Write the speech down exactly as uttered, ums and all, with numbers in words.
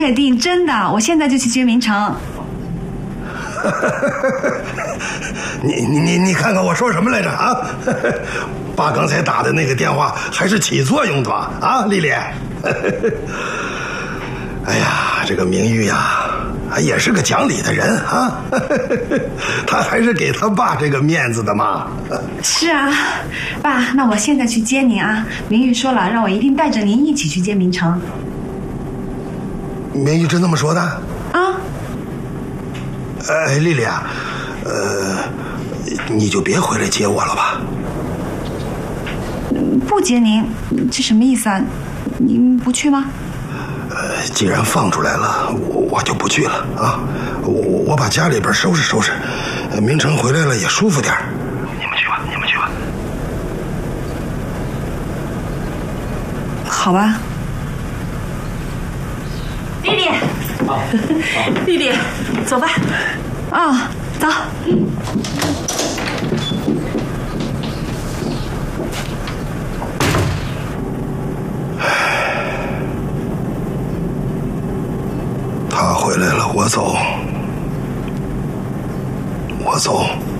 确定，真的，我现在就去接明成。 你你你你看看我说什么来着啊？爸刚才打的那个电话还是起作用的吧？啊，丽丽。哎呀，这个明玉呀，也是个讲理的人啊，他还是给他爸这个面子的嘛。 是啊，爸，那我现在去接您啊。明玉说了，让我一定带着您一起去接明成。 明玉真这么说的？ 啊。 哎，丽丽啊，呃，你就别回来接我了吧。 不接您，这什么意思啊？您不去吗？ 呃，既然放出来了，我我就不去了啊！我我把家里边收拾收拾，明成回来了也舒服点。你们去吧，你们去吧。 好吧。丽丽， 啊， 丽丽，走吧。啊，走。 他回来了，我走，我走。